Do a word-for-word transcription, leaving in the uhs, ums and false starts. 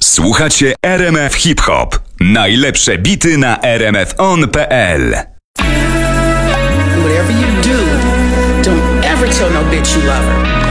Słuchacie R M F Hip Hop. Najlepsze bity na r m f on kropka p l. Whatever you do, don't ever tell no bitch you love her.